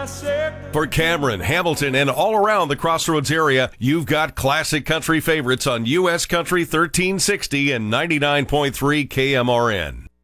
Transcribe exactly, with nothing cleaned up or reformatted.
classic. For Cameron, Hamilton, and all around the Crossroads area, you've got classic country favorites on U S Country thirteen sixty and ninety-nine point three K M R N.